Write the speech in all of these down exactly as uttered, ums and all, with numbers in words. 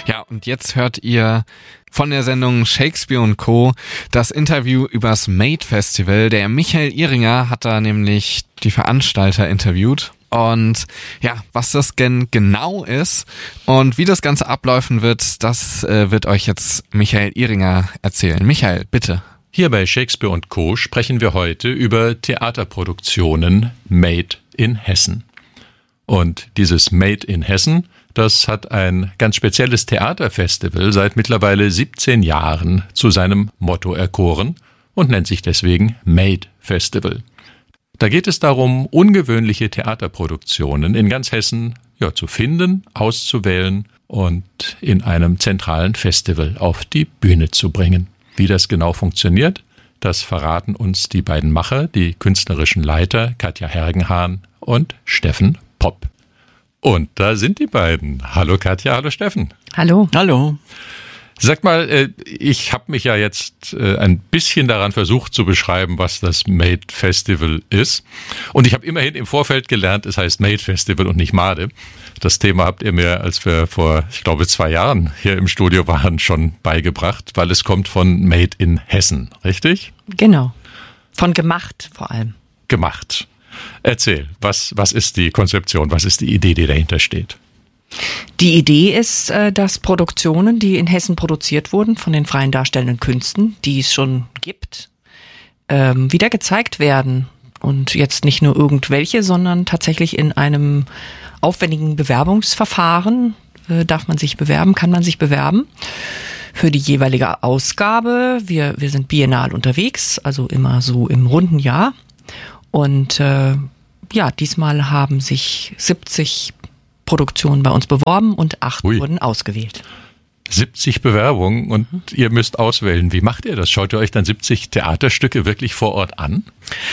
Ja, und jetzt hört ihr von der Sendung Shakespeare und Co. das Interview übers Made Festival. Der Michael Ihringer hat da nämlich die Veranstalter interviewt. Und ja, was das gen genau ist und wie das Ganze ablaufen wird, das äh, wird euch jetzt Michael Ihringer erzählen. Michael, bitte. Hier bei Shakespeare und Co. sprechen wir heute über Theaterproduktionen Made in Hessen. Und dieses Made in Hessen, das hat ein ganz spezielles Theaterfestival seit mittlerweile siebzehn Jahren zu seinem Motto erkoren und nennt sich deswegen Made Festival. Da geht es darum, ungewöhnliche Theaterproduktionen in ganz Hessen ja, zu finden, auszuwählen und in einem zentralen Festival auf die Bühne zu bringen. Wie das genau funktioniert, das verraten uns die beiden Macher, die künstlerischen Leiter Katja Hergenhahn und Steffen Popp. Und da sind die beiden. Hallo Katja, hallo Steffen. Hallo. Hallo. Sag mal, ich habe mich ja jetzt ein bisschen daran versucht zu beschreiben, was das Made Festival ist. Und ich habe immerhin im Vorfeld gelernt, es heißt Made Festival und nicht Made. Das Thema habt ihr mir, als wir vor, ich glaube, zwei Jahren hier im Studio waren, schon beigebracht, weil es kommt von Made in Hessen, richtig? Genau. Von gemacht vor allem. Gemacht. Erzähl, was, was ist die Konzeption, was ist die Idee, die dahinter steht? Die Idee ist, dass Produktionen, die in Hessen produziert wurden von den freien darstellenden Künsten, die es schon gibt, wieder gezeigt werden. Und jetzt nicht nur irgendwelche, sondern tatsächlich in einem aufwendigen Bewerbungsverfahren darf man sich bewerben, kann man sich bewerben für die jeweilige Ausgabe. Wir, wir sind biennal unterwegs, also immer so im runden Jahr. Und äh, ja, diesmal haben sich siebzig Produktionen bei uns beworben und acht Ui. wurden ausgewählt. siebzig Bewerbungen und mhm. ihr müsst auswählen. Wie macht ihr das? Schaut ihr euch dann siebzig Theaterstücke wirklich vor Ort an?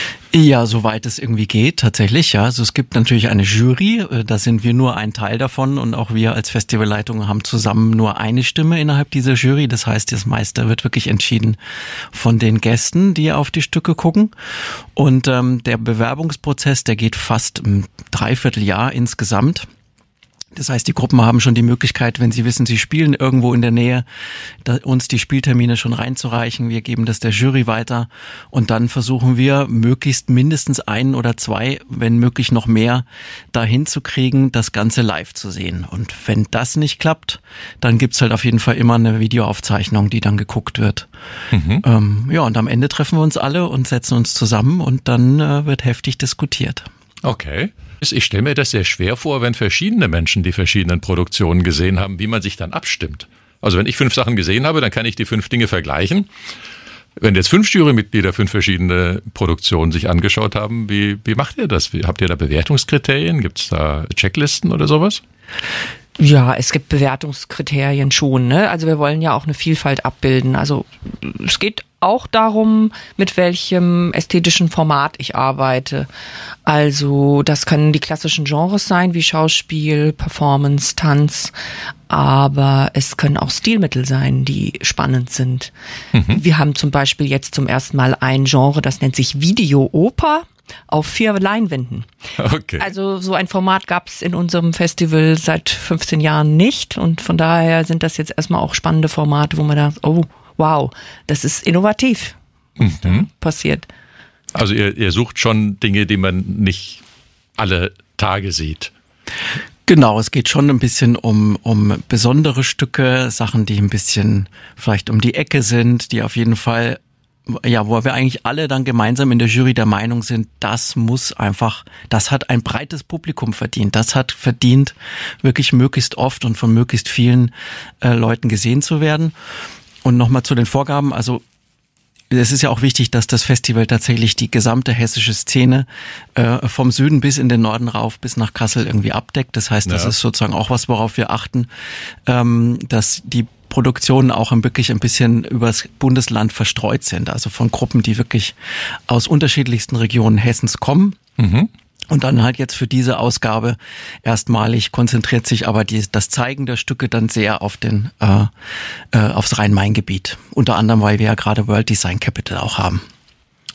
Ja, soweit es irgendwie geht, tatsächlich, ja. Also es gibt natürlich eine Jury, da sind wir nur ein Teil davon und auch wir als Festivalleitung haben zusammen nur eine Stimme innerhalb dieser Jury. Das heißt, das meiste wird wirklich entschieden von den Gästen, die auf die Stücke gucken. Und ähm, der Bewerbungsprozess, der geht fast ein Dreivierteljahr insgesamt. Das heißt, die Gruppen haben schon die Möglichkeit, wenn sie wissen, sie spielen irgendwo in der Nähe, da, uns die Spieltermine schon reinzureichen. Wir geben das der Jury weiter und dann versuchen wir, möglichst mindestens einen oder zwei, wenn möglich noch mehr, dahin zu kriegen, das Ganze live zu sehen. Und wenn das nicht klappt, dann gibt's halt auf jeden Fall immer eine Videoaufzeichnung, die dann geguckt wird. Mhm. Ähm, ja, und am Ende treffen wir uns alle und setzen uns zusammen und dann äh, wird heftig diskutiert. Okay. Ich stelle mir das sehr schwer vor, wenn verschiedene Menschen die verschiedenen Produktionen gesehen haben, wie man sich dann abstimmt. Also wenn ich fünf Sachen gesehen habe, dann kann ich die fünf Dinge vergleichen. Wenn jetzt fünf Jurymitglieder fünf verschiedene Produktionen sich angeschaut haben, wie, wie macht ihr das? Wie, habt ihr da Bewertungskriterien? Gibt es da Checklisten oder sowas? Ja, es gibt Bewertungskriterien schon, ne? Also wir wollen ja auch eine Vielfalt abbilden. Also es geht auch darum, mit welchem ästhetischen Format ich arbeite. Also das können die klassischen Genres sein, wie Schauspiel, Performance, Tanz, aber es können auch Stilmittel sein, die spannend sind. Mhm. Wir haben zum Beispiel jetzt zum ersten Mal ein Genre, das nennt sich Videooper. Auf vier Leinwänden. Okay. Also so ein Format gab es in unserem Festival seit fünfzehn Jahren nicht und von daher sind das jetzt erstmal auch spannende Formate, wo man da, oh wow, das ist innovativ, was mhm. da passiert. Also ihr, ihr sucht schon Dinge, die man nicht alle Tage sieht. Genau, es geht schon ein bisschen um, um besondere Stücke, Sachen, die ein bisschen vielleicht um die Ecke sind, die auf jeden Fall ja, wo wir eigentlich alle dann gemeinsam in der Jury der Meinung sind, das muss einfach, das hat ein breites Publikum verdient. Das hat verdient, wirklich möglichst oft und von möglichst vielen äh, Leuten gesehen zu werden. Und nochmal zu den Vorgaben, also es ist ja auch wichtig, dass das Festival tatsächlich die gesamte hessische Szene äh, vom Süden bis in den Norden rauf, bis nach Kassel irgendwie abdeckt. Das heißt, das ja. ist sozusagen auch was, worauf wir achten, ähm, dass die Produktionen auch wirklich ein bisschen übers Bundesland verstreut sind. Also von Gruppen, die wirklich aus unterschiedlichsten Regionen Hessens kommen. Mhm. Und dann halt jetzt für diese Ausgabe erstmalig konzentriert sich aber die, das Zeigen der Stücke dann sehr auf den äh, äh, aufs Rhein-Main-Gebiet. Unter anderem, weil wir ja gerade World Design Capital auch haben.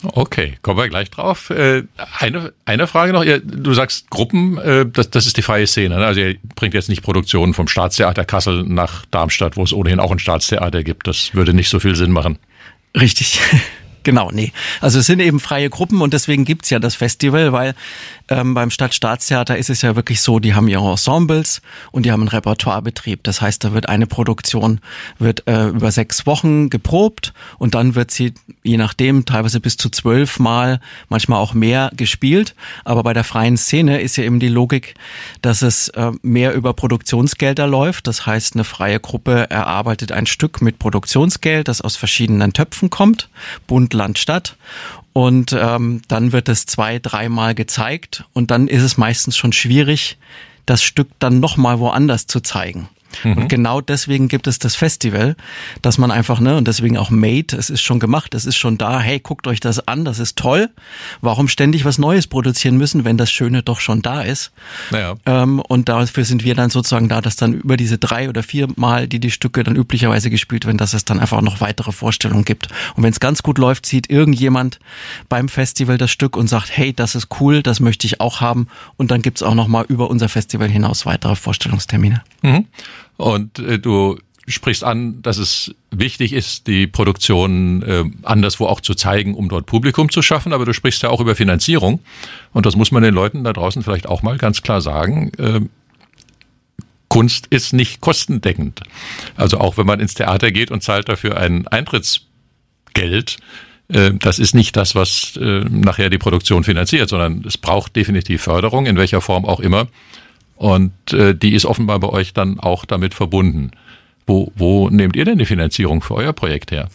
Okay, kommen wir gleich drauf. Eine, eine Frage noch. Du sagst Gruppen, das, das ist die freie Szene. Also ihr bringt jetzt nicht Produktionen vom Staatstheater Kassel nach Darmstadt, wo es ohnehin auch ein Staatstheater gibt. Das würde nicht so viel Sinn machen. Richtig. Genau, nee. Also es sind eben freie Gruppen und deswegen gibt's ja das Festival, weil ähm, beim Stadtstaatstheater ist es ja wirklich so, die haben ihre Ensembles und die haben einen Repertoirebetrieb. Das heißt, da wird eine Produktion wird äh, über sechs Wochen geprobt und dann wird sie, je nachdem, teilweise bis zu zwölf Mal, manchmal auch mehr gespielt. Aber bei der freien Szene ist ja eben die Logik, dass es äh, mehr über Produktionsgelder läuft. Das heißt, eine freie Gruppe erarbeitet ein Stück mit Produktionsgeld, das aus verschiedenen Töpfen kommt, Bund, Land, Stadt. Und ähm, dann wird es zwei, dreimal gezeigt und dann ist es meistens schon schwierig, das Stück dann nochmal woanders zu zeigen. Mhm. Und genau deswegen gibt es das Festival, dass man einfach, ne, und deswegen auch Made, es ist schon gemacht, es ist schon da, hey, guckt euch das an, das ist toll. Warum ständig was Neues produzieren müssen, wenn das Schöne doch schon da ist? Naja. Ähm, und dafür sind wir dann sozusagen da, dass dann über diese drei oder vier Mal, die die Stücke dann üblicherweise gespielt werden, dass es dann einfach noch weitere Vorstellungen gibt. Und wenn es ganz gut läuft, sieht irgendjemand beim Festival das Stück und sagt, hey, das ist cool, das möchte ich auch haben. Und dann gibt's auch nochmal über unser Festival hinaus weitere Vorstellungstermine. Mhm. Und äh, du sprichst an, dass es wichtig ist, die Produktion äh, anderswo auch zu zeigen, um dort Publikum zu schaffen. Aber du sprichst ja auch über Finanzierung. Und das muss man den Leuten da draußen vielleicht auch mal ganz klar sagen. Äh, Kunst ist nicht kostendeckend. Also auch wenn man ins Theater geht und zahlt dafür ein Eintrittsgeld, äh, das ist nicht das, was äh, nachher die Produktion finanziert, sondern es braucht definitiv Förderung, in welcher Form auch immer. Und äh, die ist offenbar bei euch dann auch damit verbunden. Wo, wo nehmt ihr denn die Finanzierung für euer Projekt her?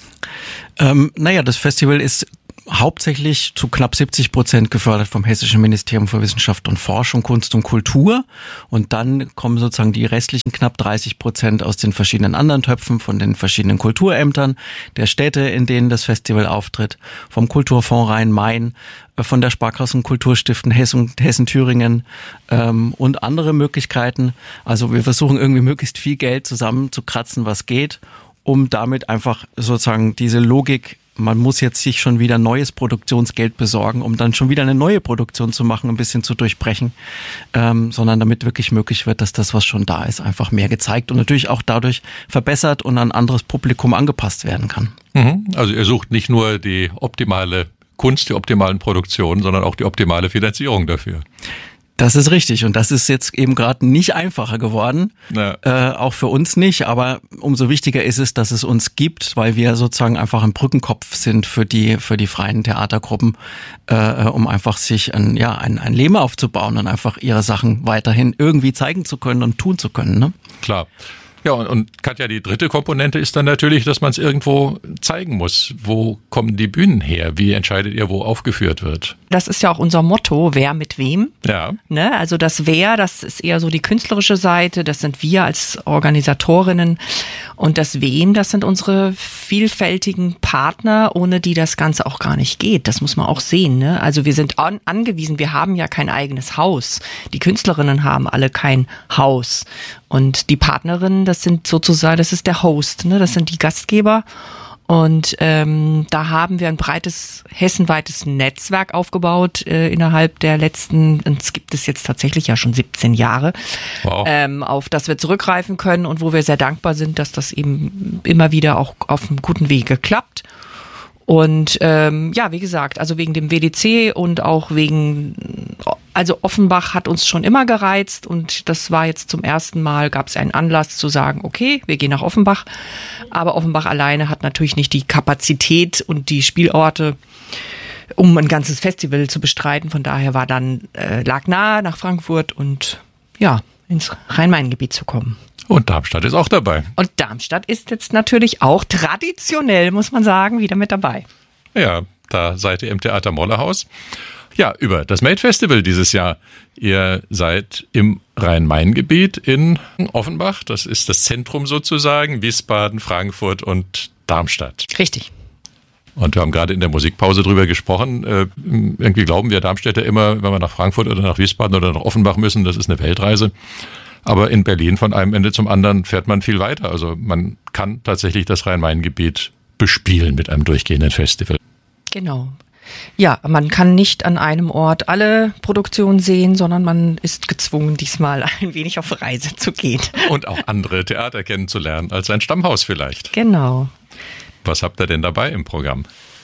Ähm, naja, das Festival ist hauptsächlich zu knapp siebzig Prozent gefördert vom Hessischen Ministerium für Wissenschaft und Forschung, Kunst und Kultur. Und dann kommen sozusagen die restlichen knapp dreißig Prozent aus den verschiedenen anderen Töpfen, von den verschiedenen Kulturämtern, der Städte, in denen das Festival auftritt, vom Kulturfonds Rhein-Main, von der Sparkassen Kulturstiften Hessen, Hessen-Thüringen ähm, und andere Möglichkeiten. Also wir versuchen irgendwie möglichst viel Geld zusammenzukratzen, was geht, um damit einfach sozusagen diese Logik, man muss jetzt sich schon wieder neues Produktionsgeld besorgen, um dann schon wieder eine neue Produktion zu machen, ein bisschen zu durchbrechen, ähm, sondern damit wirklich möglich wird, dass das, was schon da ist, einfach mehr gezeigt und natürlich auch dadurch verbessert und an ein anderes Publikum angepasst werden kann. Mhm. Also ihr sucht nicht nur die optimale Kunst, die optimalen Produktionen, sondern auch die optimale Finanzierung dafür. Das ist richtig und das ist jetzt eben gerade nicht einfacher geworden, ja. äh, auch für uns nicht, aber umso wichtiger ist es, dass es uns gibt, weil wir sozusagen einfach ein Brückenkopf sind für die für die freien Theatergruppen, äh, um einfach sich ein, ja, ein, ein Leben aufzubauen und einfach ihre Sachen weiterhin irgendwie zeigen zu können und tun zu können. Ne? Klar. Ja, und, und Katja, die dritte Komponente ist dann natürlich, dass man es irgendwo zeigen muss. Wo kommen die Bühnen her? Wie entscheidet ihr, wo aufgeführt wird? Das ist ja auch unser Motto, wer mit wem. Ja. Ne? Also das Wer, das ist eher so die künstlerische Seite, das sind wir als Organisatorinnen. Und das Wen, das sind unsere vielfältigen Partner, ohne die das Ganze auch gar nicht geht. Das muss man auch sehen. Ne? Also wir sind an, angewiesen, wir haben ja kein eigenes Haus. Die Künstlerinnen haben alle kein Haus. Und die Partnerinnen, das sind sozusagen, das ist der Host, ne? Das sind die Gastgeber. Und ähm, da haben wir ein breites, hessenweites Netzwerk aufgebaut äh, innerhalb der letzten, und es gibt es jetzt tatsächlich ja schon siebzehn Jahre, wow. ähm, auf das wir zurückgreifen können und wo wir sehr dankbar sind, dass das eben immer wieder auch auf einem guten Wege klappt. Und ähm, ja, wie gesagt, also wegen dem W D C und auch wegen, also Offenbach hat uns schon immer gereizt und das war jetzt zum ersten Mal, gab es einen Anlass zu sagen, okay, wir gehen nach Offenbach, aber Offenbach alleine hat natürlich nicht die Kapazität und die Spielorte, um ein ganzes Festival zu bestreiten. Von daher war dann, äh, lag nahe nach Frankfurt und ja, ins Rhein-Main-Gebiet zu kommen. Und Darmstadt ist auch dabei. Und Darmstadt ist jetzt natürlich auch traditionell, muss man sagen, wieder mit dabei. Ja, da seid ihr im Theater Mollerhaus. Ja, über das Made Festival dieses Jahr. Ihr seid im Rhein-Main-Gebiet in Offenbach. Das ist das Zentrum sozusagen. Wiesbaden, Frankfurt und Darmstadt. Richtig. Und wir haben gerade in der Musikpause drüber gesprochen. Äh, irgendwie glauben wir Darmstädter immer, wenn wir nach Frankfurt oder nach Wiesbaden oder nach Offenbach müssen, das ist eine Weltreise. Aber in Berlin von einem Ende zum anderen fährt man viel weiter. Also man kann tatsächlich das Rhein-Main-Gebiet bespielen mit einem durchgehenden Festival. Genau. Ja, man kann nicht an einem Ort alle Produktionen sehen, sondern man ist gezwungen, diesmal ein wenig auf Reise zu gehen. Und auch andere Theater kennenzulernen als ein Stammhaus vielleicht. Genau. Was habt ihr denn dabei im Programm?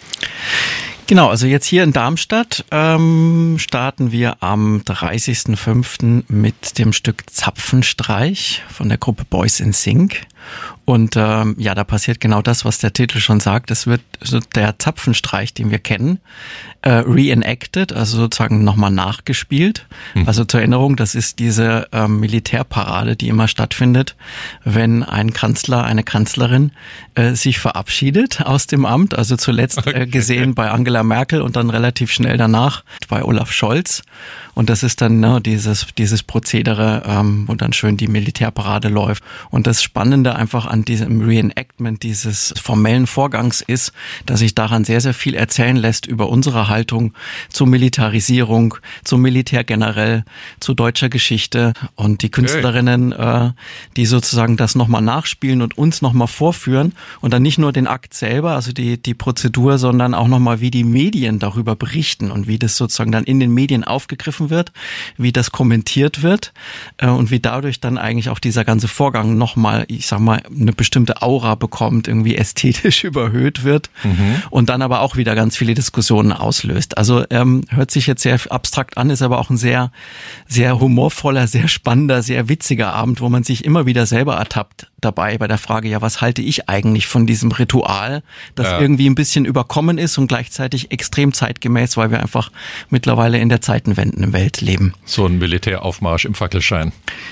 Genau, also jetzt hier in Darmstadt ähm, starten wir am dreißigsten fünften mit dem Stück Zapfenstreich von der Gruppe Boys in Sync. Und ähm, ja, da passiert genau das, was der Titel schon sagt. Es wird so der Zapfenstreich, den wir kennen, äh, reenacted, also sozusagen nochmal nachgespielt. Mhm. Also zur Erinnerung, das ist diese ähm, Militärparade, die immer stattfindet, wenn ein Kanzler, eine Kanzlerin äh, sich verabschiedet aus dem Amt. Also zuletzt okay. äh, gesehen bei Angela Merkel und dann relativ schnell danach bei Olaf Scholz. Und das ist dann ne, dieses dieses Prozedere, ähm, wo dann schön die Militärparade läuft. Und das Spannende einfach an diesem Reenactment dieses formellen Vorgangs ist, dass sich daran sehr, sehr viel erzählen lässt über unsere Haltung zur Militarisierung, zum Militär generell, zu deutscher Geschichte. Und die Künstlerinnen, äh, die sozusagen das nochmal nachspielen und uns nochmal vorführen und dann nicht nur den Akt selber, also die die Prozedur, sondern auch nochmal, wie die Medien darüber berichten und wie das sozusagen dann in den Medien aufgegriffen wird, wie das kommentiert wird äh, und wie dadurch dann eigentlich auch dieser ganze Vorgang nochmal, ich sag mal, eine bestimmte Aura bekommt, irgendwie ästhetisch überhöht wird mhm. und dann aber auch wieder ganz viele Diskussionen auslöst. Also ähm, hört sich jetzt sehr abstrakt an, ist aber auch ein sehr, sehr humorvoller, sehr spannender, sehr witziger Abend, wo man sich immer wieder selber ertappt dabei bei der Frage, ja, was halte ich eigentlich von diesem Ritual, das ja. irgendwie ein bisschen überkommen ist und gleichzeitig extrem zeitgemäß, weil wir einfach mittlerweile in der Zeitenwende Welt leben. So ein Militäraufmarsch im Fackelschein.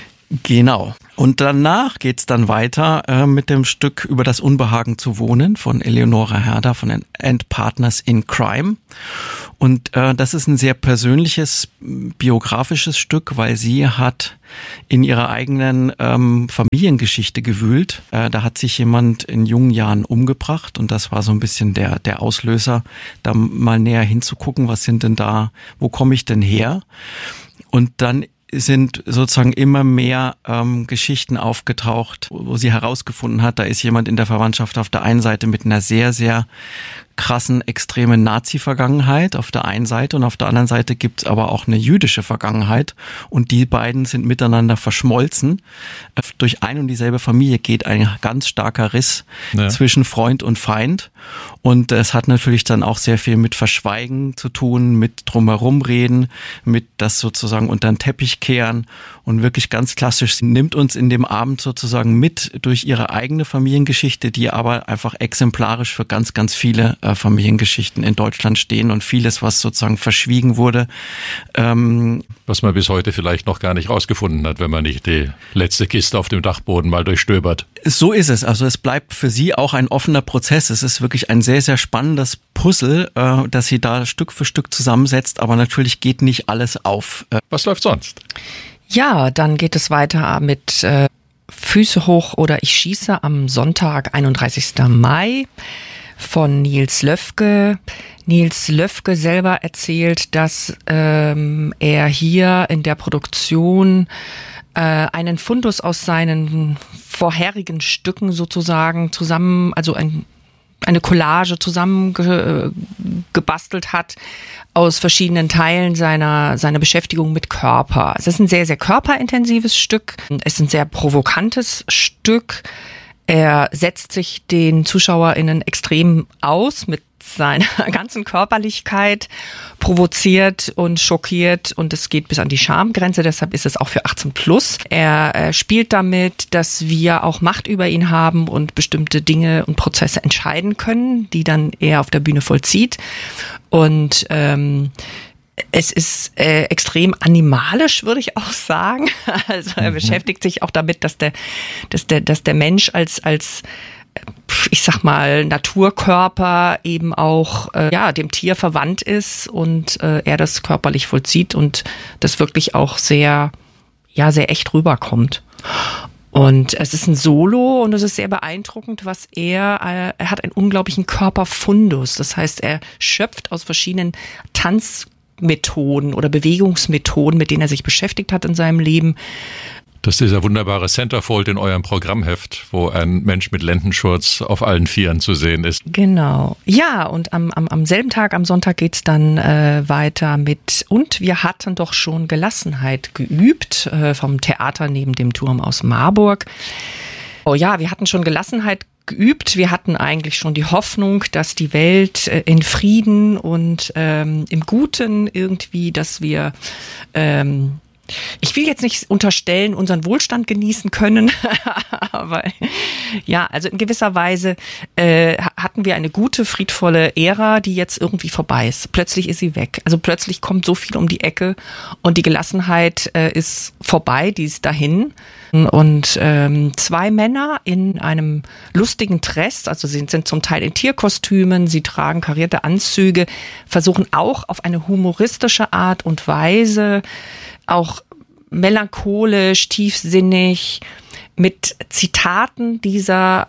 Genau. Und danach geht's dann weiter äh, mit dem Stück Über das Unbehagen zu wohnen von Eleonora Herder von den And Partners in Crime. Und äh, das ist ein sehr persönliches, biografisches Stück, weil sie hat in ihrer eigenen ähm, Familiengeschichte gewühlt. Äh, da hat sich jemand in jungen Jahren umgebracht und das war so ein bisschen der der Auslöser, da mal näher hinzugucken, was sind denn da, wo komme ich denn her? Und dann sind sozusagen immer mehr ähm, Geschichten aufgetaucht, wo sie herausgefunden hat, da ist jemand in der Verwandtschaft auf der einen Seite mit einer sehr, sehr krassen, extremen Nazi-Vergangenheit auf der einen Seite und auf der anderen Seite gibt's aber auch eine jüdische Vergangenheit und die beiden sind miteinander verschmolzen. Durch ein und dieselbe Familie geht ein ganz starker Riss ja. zwischen Freund und Feind und es hat natürlich dann auch sehr viel mit Verschweigen zu tun, mit drumherum reden, mit das sozusagen unter den Teppich kehren und wirklich ganz klassisch. Sie nimmt uns in dem Abend sozusagen mit durch ihre eigene Familiengeschichte, die aber einfach exemplarisch für ganz, ganz viele Familiengeschichten in Deutschland stehen und vieles, was sozusagen verschwiegen wurde. Ähm was man bis heute vielleicht noch gar nicht rausgefunden hat, wenn man nicht die letzte Kiste auf dem Dachboden mal durchstöbert. So ist es. Also es bleibt für sie auch ein offener Prozess. Es ist wirklich ein sehr, sehr spannendes Puzzle, äh, das sie da Stück für Stück zusammensetzt, aber natürlich geht nicht alles auf. Was läuft sonst? Ja, dann geht es weiter mit äh, Füße hoch oder ich schieße am Sonntag, einunddreißigsten Mai. Von Nils Löfke. Nils Löfke selber erzählt, dass ähm, er hier in der Produktion äh, einen Fundus aus seinen vorherigen Stücken sozusagen zusammen, also ein, eine Collage zusammengebastelt hat aus verschiedenen Teilen seiner, seiner Beschäftigung mit Körper. Es ist ein sehr, sehr körperintensives Stück. Es ist ein sehr provokantes Stück. Er setzt sich den ZuschauerInnen extrem aus mit seiner ganzen Körperlichkeit, provoziert und schockiert und es geht bis an die Schamgrenze, deshalb ist es auch für achtzehn plus. Er, er spielt damit, dass wir auch Macht über ihn haben und bestimmte Dinge und Prozesse entscheiden können, die dann er auf der Bühne vollzieht. Und ähm, es ist äh, extrem animalisch, würde ich auch sagen. Also er mhm. beschäftigt sich auch damit, dass der, dass der, dass der Mensch als als ich sag mal Naturkörper eben auch äh, ja dem Tier verwandt ist und äh, er das körperlich vollzieht und das wirklich auch sehr ja sehr echt rüberkommt. Und es ist ein Solo und es ist sehr beeindruckend, was er, äh, er hat einen unglaublichen Körperfundus. Das heißt, er schöpft aus verschiedenen Tanz Methoden oder Bewegungsmethoden, mit denen er sich beschäftigt hat in seinem Leben, Das ist dieser wunderbare Centerfold in eurem Programmheft, wo ein Mensch mit Lendenschurz auf allen Vieren zu sehen ist. Genau. Ja, und am, am, am selben Tag, am Sonntag geht's dann äh, weiter mit Und wir hatten doch schon Gelassenheit geübt äh, vom Theater neben dem Turm aus Marburg. Oh ja, wir hatten schon Gelassenheit geübt. Wir hatten eigentlich schon die Hoffnung, dass die Welt äh, in Frieden und ähm, im Guten irgendwie, dass wir ähm, ich will jetzt nicht unterstellen, unseren Wohlstand genießen können, aber ja, also in gewisser Weise äh, hatten wir eine gute, friedvolle Ära, die jetzt irgendwie vorbei ist. Plötzlich ist sie weg. Also plötzlich kommt so viel um die Ecke und die Gelassenheit äh, ist vorbei, die ist dahin. Und ähm, zwei Männer in einem lustigen Dress, also sie sind zum Teil in Tierkostümen, sie tragen karierte Anzüge, versuchen auch auf eine humoristische Art und Weise, auch melancholisch, tiefsinnig, mit Zitaten dieser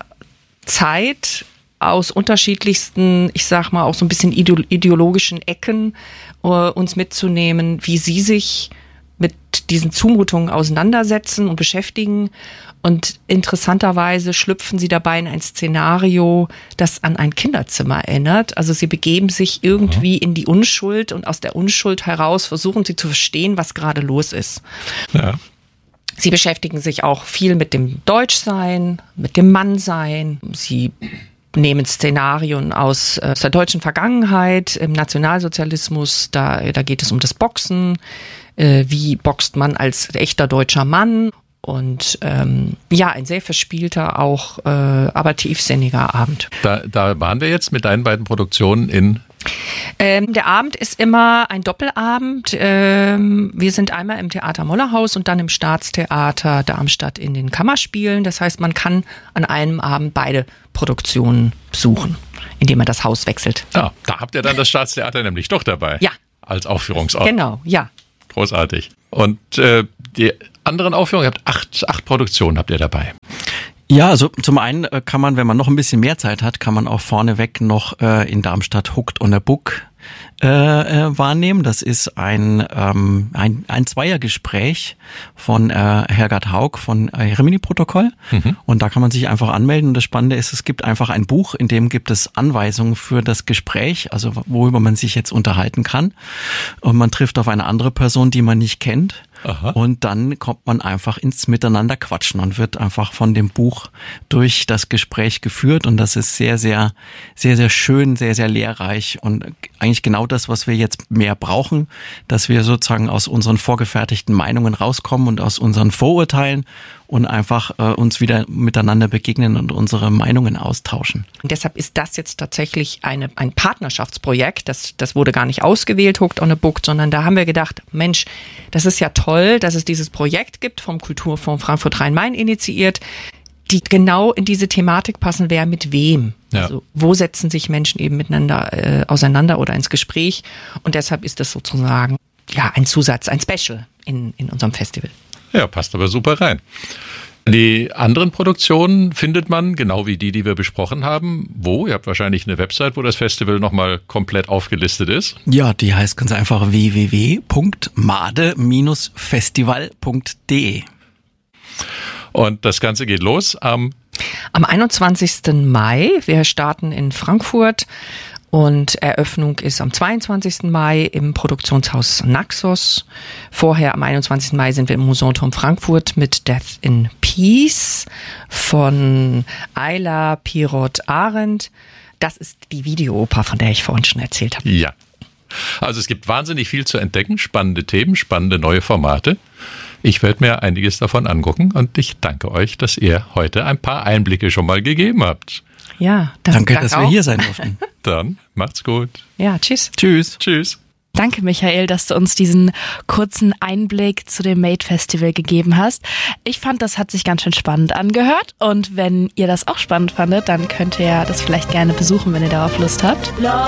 Zeit aus unterschiedlichsten, ich sag mal, auch so ein bisschen ideologischen Ecken äh, uns mitzunehmen, wie sie sich mit diesen Zumutungen auseinandersetzen und beschäftigen. Und interessanterweise schlüpfen sie dabei in ein Szenario, das an ein Kinderzimmer erinnert. Also sie begeben sich irgendwie in die Unschuld und aus der Unschuld heraus versuchen sie zu verstehen, was gerade los ist. Ja. Sie beschäftigen sich auch viel mit dem Deutschsein, mit dem Mannsein. Sie nehmen Szenarien aus, aus der deutschen Vergangenheit, im Nationalsozialismus. Da, da geht es um das Boxen. Äh, wie boxt man als echter deutscher Mann? Und ähm, ja, ein sehr verspielter, auch äh, aber tiefsinniger Abend. Da, da waren wir jetzt mit deinen beiden Produktionen in... Ähm, der Abend ist immer ein Doppelabend. Ähm, wir sind einmal im Theater Mollerhaus und dann im Staatstheater Darmstadt in den Kammerspielen. Das heißt, man kann an einem Abend beide Produktionen besuchen, indem man das Haus wechselt. Ja, da habt ihr dann das Staatstheater nämlich doch dabei. Ja. Als Aufführungsort. Genau, ja. Großartig. Und äh, die anderen Aufführungen, ihr habt acht, acht Produktionen habt ihr dabei. Ja, also zum einen kann man, wenn man noch ein bisschen mehr Zeit hat, kann man auch vorneweg noch äh, in Darmstadt Hooked on a Book äh, äh, wahrnehmen. Das ist ein ähm, ein, ein Zweiergespräch von äh, Hergard Haug von äh, Rimini-Protokoll. Mhm. Und da kann man sich einfach anmelden. Und das Spannende ist, es gibt einfach ein Buch, in dem gibt es Anweisungen für das Gespräch, also worüber man sich jetzt unterhalten kann. Und man trifft auf eine andere Person, die man nicht kennt. Aha. Und dann kommt man einfach ins Miteinander quatschen und wird einfach von dem Buch durch das Gespräch geführt. Und das ist sehr, sehr, sehr, sehr schön, sehr, sehr lehrreich und eigentlich genau das, was wir jetzt mehr brauchen, dass wir sozusagen aus unseren vorgefertigten Meinungen rauskommen und aus unseren Vorurteilen und einfach äh, uns wieder miteinander begegnen und unsere Meinungen austauschen. Und deshalb ist das jetzt tatsächlich eine, ein Partnerschaftsprojekt. Das, das wurde gar nicht ausgewählt, Hooked on a Book, sondern da haben wir gedacht, Mensch, das ist ja toll, dass es dieses Projekt gibt, vom Kulturfonds Frankfurt-Rhein-Main initiiert, die genau in diese Thematik passen, wer mit wem. Ja. Also wo setzen sich Menschen eben miteinander äh, auseinander oder ins Gespräch. Und deshalb ist das sozusagen ja ein Zusatz, ein Special in, in unserem Festival. Ja, passt aber super rein. Die anderen Produktionen findet man, genau wie die, die wir besprochen haben, wo? Ihr habt wahrscheinlich eine Website, wo das Festival nochmal komplett aufgelistet ist. Ja, die heißt ganz einfach w w w punkt made Bindestrich festival punkt de. Und das Ganze geht los am... Am einundzwanzigsten Mai. Wir starten in Frankfurt. Und Eröffnung ist am zweiundzwanzigsten Mai im Produktionshaus Naxos. Vorher am einundzwanzigsten Mai sind wir im Museumturm Frankfurt mit Death in Peace von Ayla Pirot-Arendt. Das ist die Videooper, von der ich vorhin schon erzählt habe. Ja. Also es gibt wahnsinnig viel zu entdecken, spannende Themen, spannende neue Formate. Ich werde mir einiges davon angucken und ich danke euch, dass ihr heute ein paar Einblicke schon mal gegeben habt. Ja, das, danke, dass auch. wir hier sein durften. Dann macht's gut. Ja, tschüss. Tschüss. Tschüss. Danke, Michael, dass du uns diesen kurzen Einblick zu dem Made Festival gegeben hast. Ich fand, das hat sich ganz schön spannend angehört. Und wenn ihr das auch spannend fandet, dann könnt ihr das vielleicht gerne besuchen, wenn ihr darauf Lust habt.